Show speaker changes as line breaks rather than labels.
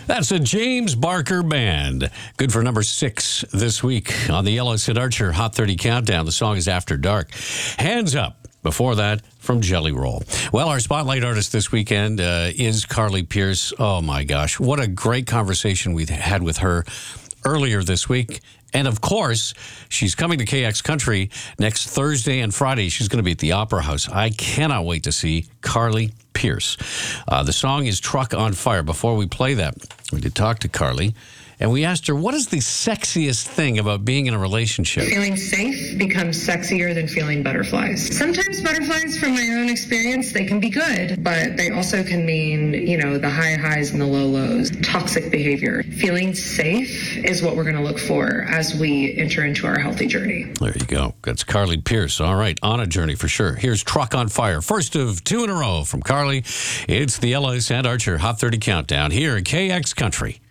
That's a James Barker Band. Good for number 6 this week on the Ellis and Archer Hot 30 Countdown. The song is After Dark. Hands Up. Before that, from Jelly Roll. Well, our spotlight artist this weekend is Carly Pearce. Oh, my gosh. What a great conversation we had with her earlier this week. And, of course, she's coming to KX Country next Thursday and Friday. She's going to be at the Opera House. I cannot wait to see Carly Pearce. The song is Truck on Fire. Before we play that, we did talk to Carly. And we asked her, what is the sexiest thing about being in a relationship?
Feeling safe becomes sexier than feeling butterflies. Sometimes butterflies, from my own experience, they can be good, but they also can mean, the high highs and the low lows. Toxic behavior. Feeling safe is what we're going to look for as we enter into our healthy journey.
There you go. That's Carly Pearce. All right, on a journey for sure. Here's Truck on Fire. First of 2 in a row from Carly. It's the Ellis and Archer Hot 30 Countdown here at KX Country.